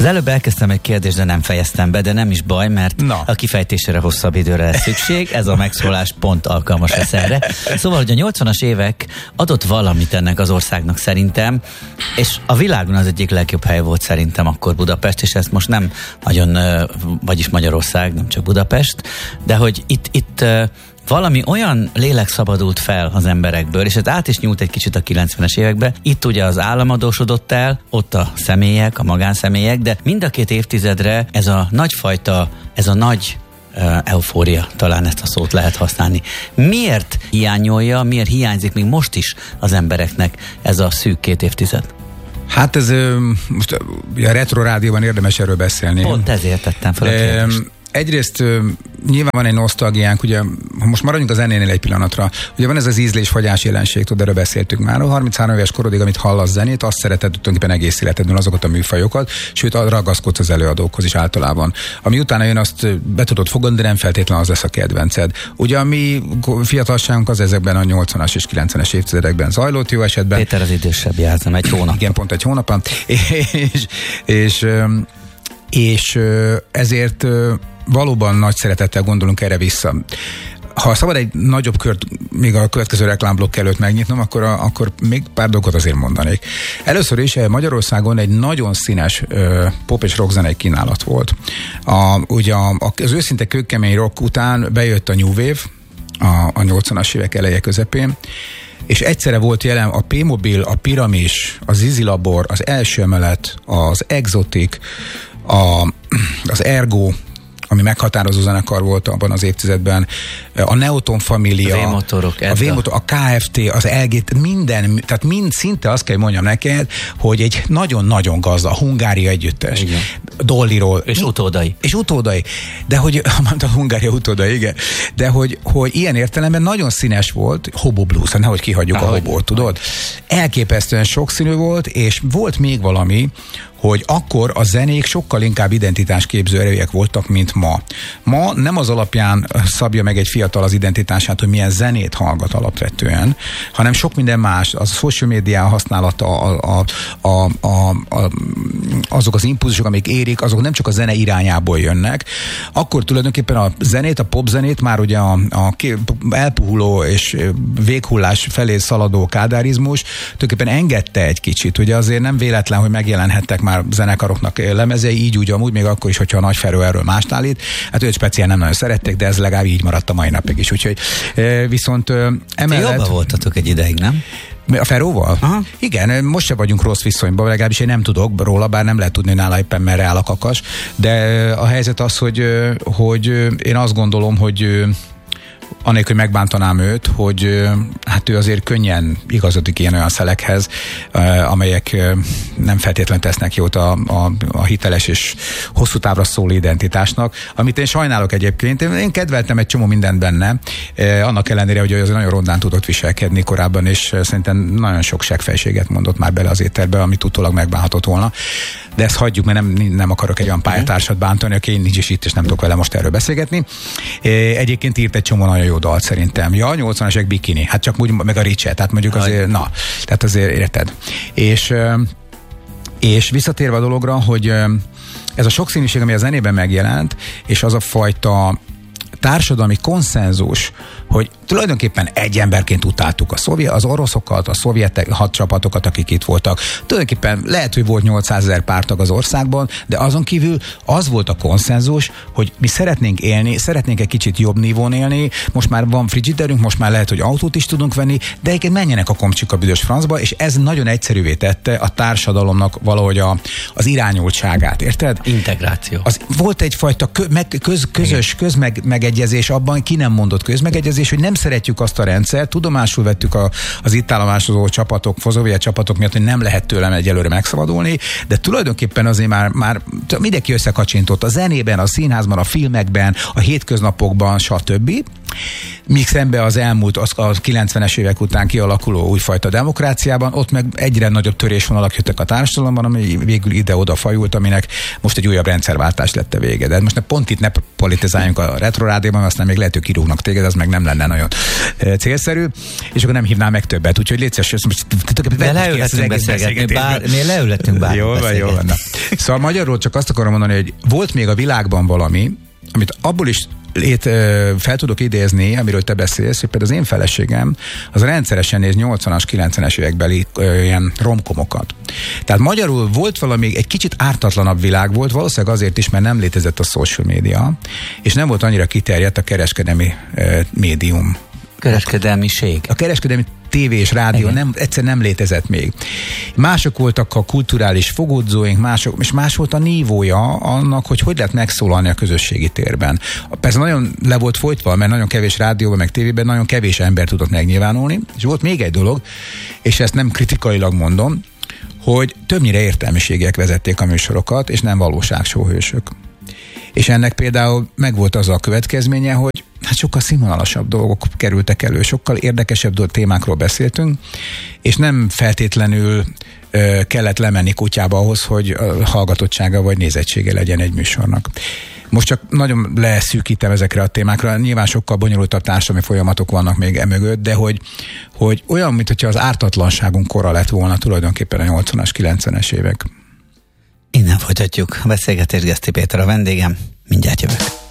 Az előbb elkezdtem egy kérdést, de nem fejeztem be, de nem is baj, mert a kifejtésére hosszabb időre lesz szükség, ez a megszólás pont alkalmas lesz erre. Szóval, hogy a 80-as évek adott valamit ennek az országnak szerintem, és a világon az egyik legjobb hely volt szerintem akkor Budapest, és ezt most nem nagyon, vagyis Magyarország, nem csak Budapest, de hogy itt valami olyan lélek szabadult fel az emberekből, és ez át is nyúlt egy kicsit a 90-es évekbe. Itt ugye az állam adósodott el, ott a személyek, a magánszemélyek, de mind a két évtizedre ez a nagy eufória, talán ezt a szót lehet használni. Miért hiányolja, miért hiányzik még most is az embereknek ez a szűk 2 évtized? Hát ez most a Retro Rádióban érdemes erről beszélni. Pont ezért tettem fel a kérdést. Egyrészt nyilván van egy nosztalgiánk, ugye, ha most maradjunk a zenénél egy pillanatra, ugye van ez az ízlésfogyás jelenség, tudod, erről beszéltünk már, 33 éves korodig, amit hallasz zenét, azt szereted tulajdonképpen egész életedben azokat a műfajokat, sőt, ragaszkodsz az előadókhoz is általában. Ami utána jön, azt be tudod fogadni, de nem feltétlenül az lesz a kedvenced. Ugye a mi fiatalságunk az ezekben a 80-as és 90-es évtizedekben zajlott jó esetben. Péter az idősebb, jelzem, egy hónap. Igen, pont egy hónapon. És ezért valóban nagy szeretettel gondolunk erre vissza. Ha szabad egy nagyobb kört még a következő reklámblokk előtt megnyitnom, akkor még pár dolgot azért mondanék. Először is Magyarországon egy nagyon színes pop és rockzenei kínálat volt. Ugye az őszinte kőkemény rock után bejött a New Wave a 80-as évek eleje közepén, és egyszerre volt jelen a P-Mobil, a Piramis, az Zizi Labor, az Első Emelet, az Exotic, az Ergo, ami meghatározó zenekar volt abban az évtizedben, a Neoton Família, a V-motorok, a KFT, az LG, minden, tehát szinte azt kell mondjam neked, hogy egy nagyon-nagyon gazda, a Hungária együttes, igen. Dolliról. És utódai. De hogy, a Hungária utódai, igen. De hogy ilyen értelemben nagyon színes volt, Hobo Blues, nehogy kihagyjuk a hobót, tudod? Elképesztően sokszínű volt, és volt még valami, hogy akkor a zenék sokkal inkább identitásképző erőjek voltak, mint ma. Ma nem az alapján szabja meg egy fiatal az identitását, hogy milyen zenét hallgat alapvetően, hanem sok minden más, az a social media használata, azok az impulzusok, amik érik, azok nem csak a zene irányából jönnek. Akkor tulajdonképpen a zenét, a popzenét már ugye a elpuhuló és véghullás felé szaladó kádárizmus tulajdonképpen engedte egy kicsit. Ugye azért nem véletlen, hogy megjelenhettek már zenekaroknak lemezei, így úgy amúgy, még akkor is, hogyha a Nagy Feró erről mást állít. Hát őt speciál nem nagyon szerették, de ez legalább így maradt a mai napig is. Úgyhogy viszont emellett... Jobban voltatok egy ideig, nem? A Feróval? Aha. Igen, most se vagyunk rossz viszonyban, legalábbis én nem tudok róla, bár nem lehet tudni, hogy nála éppen merre áll a kakas, de a helyzet az, hogy én azt gondolom, hogy anélkül, hogy megbántanám őt, hogy hát ő azért könnyen igazodik ilyen olyan szelekhez, amelyek nem feltétlenül tesznek jót a hiteles és hosszú távra szóló identitásnak, amit én sajnálok egyébként. Én kedveltem egy csomó mindent benne, annak ellenére, hogy azért nagyon rondán tudott viselkedni korábban, és szerintem nagyon sok seggfejséget mondott már bele az étterbe, amit utólag megbánhatott volna. De ezt hagyjuk, mert nem akarok egy olyan pályatársat bántani, aki nincs is itt, és nem tudok vele most erről beszélgetni. Egyébként írt egy csomó nagyon jó dalt szerintem. Ja, 80-as évek Bikini, hát csak úgy, meg a Ricse, tehát mondjuk azért, tehát azért érted. És visszatérve a dologra, hogy ez a sokszínűség, ami a zenében megjelent, és az a fajta társadalmi konszenzus, hogy tulajdonképpen egy emberként utáltuk az oroszokat, a szovjetek hadcsapatokat, akik itt voltak. Tulajdonképpen lehet, hogy volt 800 000 pártag az országban, de azon kívül az volt a konszenzus, hogy mi szeretnénk élni, szeretnénk egy kicsit jobb nívón élni, most már van frigiderünk, most már lehet, hogy autót is tudunk venni, de egyébként menjenek a komcsik a büdös francba, és ez nagyon egyszerűvé tette a társadalomnak valahogy az irányultságát, érted? Integráció. Volt egyfajta közmegegyezés abban, ki nem mondott közmegegyezés, hogy nem szeretjük azt a rendszert, tudomásul vettük az itt állomásozó csapatok, szovjet csapatok miatt, hogy nem lehet tőlem egyelőre megszabadulni, de tulajdonképpen azért már mindenki összekacsintott a zenében, a színházban, a filmekben, a hétköznapokban, stb. Míg szembe az elmúlt, a 90-es évek után kialakuló újfajta demokráciában, ott meg egyre nagyobb törésvonalak jöttek a társadalomban, ami végül ide-oda fajult, aminek most egy újabb rendszerváltás lett a vége. De most pont itt ne politizáljunk a Retrorádióban, aztán még lehet, hogy kirúgnak téged, az meg nem lenne nagyon célszerű, és akkor nem hívnám meg többet. Úgyhogy légy szíves, de leülhetünk beszélgetni, leülhetünk bár. Jó van. Szóval magyarul csak azt akarom mondani, hogy volt még a világban valami, amit abból is fel tudok idézni, amiről te beszélsz, hogy például az én feleségem az rendszeresen néz 80-as, 90-es évekbeli ilyen romkomokat. Tehát magyarul volt valami, egy kicsit ártatlanabb világ volt, valószínűleg azért is, mert nem létezett a social media, és nem volt annyira kiterjedt a kereskedelmi médium. Kereskedelmiség. A kereskedelmi tévé és rádió egyszer nem létezett még. Mások voltak a kulturális fogódzóink, és más volt a nívója annak, hogy lehet megszólalni a közösségi térben. Persze nagyon le volt folytva, mert nagyon kevés rádióban, meg tévében nagyon kevés ember tudott megnyilvánulni, és volt még egy dolog, és ezt nem kritikailag mondom, hogy többnyire értelmiségiek vezették a műsorokat, és nem valóságsóhősök. És ennek például megvolt az a következménye, hogy sokkal színvonalasabb dolgok kerültek elő, sokkal érdekesebb témákról beszéltünk, és nem feltétlenül kellett lemenni kutyába ahhoz, hogy hallgatottsága vagy nézettsége legyen egy műsornak. Most csak nagyon leszűkítem ezekre a témákra, nyilván sokkal bonyolultabb társadalmi folyamatok vannak még emögött, de hogy olyan, mintha az ártatlanságunk kora lett volna tulajdonképpen a 80-as, 90-es évek. Innen folytatjuk a beszélgetést, Geszti Péter a vendégem, mindjárt jövök.